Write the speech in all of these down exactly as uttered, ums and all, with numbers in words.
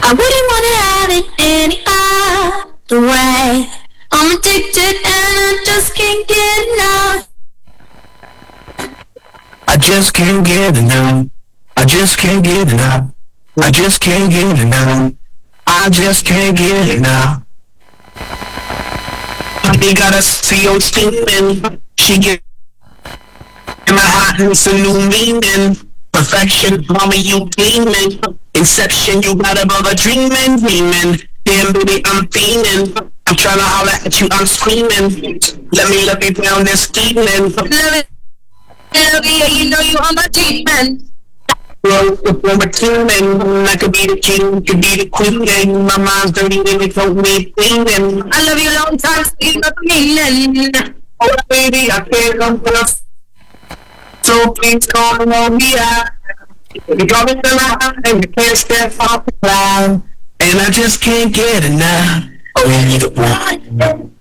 I wouldn't wanna have it any other way. I'm addicted and I just can't get enough. I just can't get enough. I just can't get enough. I just can't get enough. I just can't get enough. Honey got a C O steaming. She get in my heart and it's a new meaning. Perfection, mommy, you gleaming. Inception, you got above a dreaming, dreaming. Damn, baby, I'm fiending. I'm tryna holler at you, I'm screaming. Let me let me down this scheming. Love it, love it, yeah, you know you are my demon. Bro, if we're teaming, I could be the king, you could be the queen. And my mind's dirty when it told me thinking. I love you long time, so you know the meaning. Oh, baby, I can't come close. So please call on me out. You're coming to my heart and you can't step off the cloud. And I just can't get enough. Oh, you need a one.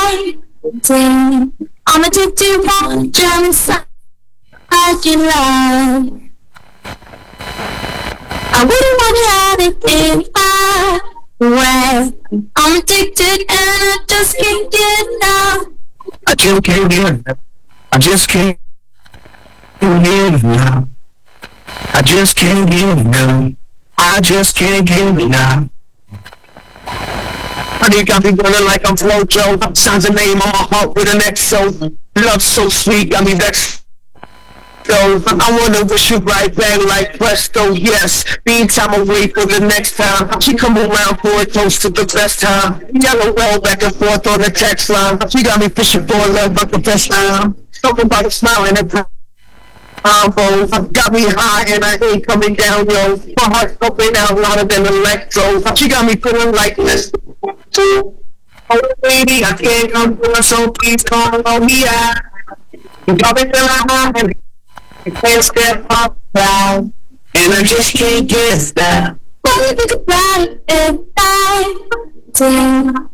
I'm addicted, want to drown inside your love. I wouldn't wanna have it any other way. I'm addicted and I just can't get enough. I just can't get enough. I just can't get enough. I just can't get enough. I just can't get enough. Honey got me running like I'm Flojo. Signs a name on my heart with an X O. Love so sweet, got me vexed. So I wanna wish you right back like presto, yes. Meantime, I wait for the next time. She come around for a toast to the best time. Yellow roll back and forth on the text line. She got me fishing for love like the best time. Something about a smile and a combo. Got me high and I ain't coming down, yo. My heart's pumping out louder than electro. She got me feeling like this. Oh baby, I can't come to her, so please call on me out. You got me feeling high and I can't step off down, and I just can't get that. When you think about it, it's time.